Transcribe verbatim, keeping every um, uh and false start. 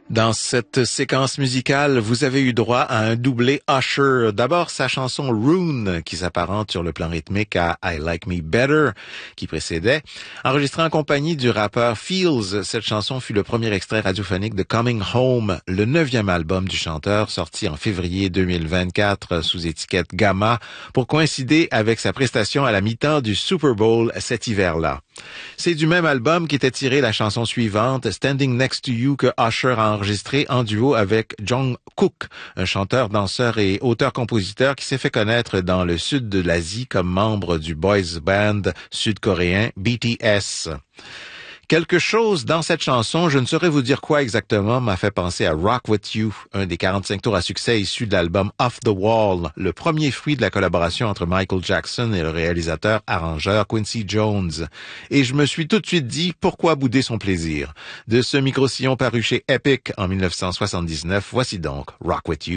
Dans cette séquence musicale, vous avez eu droit à un doublé Usher. D'abord, sa chanson Rune, qui s'apparente sur le plan rythmique à I Like Me Better, qui précédait. Enregistrée en compagnie du rappeur Fields, cette chanson fut le premier extrait radiophonique de Coming Home, le neuvième album du chanteur, sorti en février deux mille vingt-quatre sous étiquette Gamma, pour coïncider avec sa prestation à la mi-temps du Super Bowl cet hiver-là. C'est du même album qu'était tirée la chanson suivante, Standing Next to You, que Usher a enregistré en duo avec Jungkook, un chanteur, danseur et auteur-compositeur qui s'est fait connaître dans le sud de l'Asie comme membre du boys band sud-coréen B T S. Quelque chose dans cette chanson, je ne saurais vous dire quoi exactement, m'a fait penser à Rock With You, un des quarante-cinq tours à succès issus de l'album Off the Wall, le premier fruit de la collaboration entre Michael Jackson et le réalisateur-arrangeur Quincy Jones. Et je me suis tout de suite dit, pourquoi bouder son plaisir? De ce micro-sillon paru chez Epic en mille neuf cent soixante-dix-neuf, voici donc Rock With You.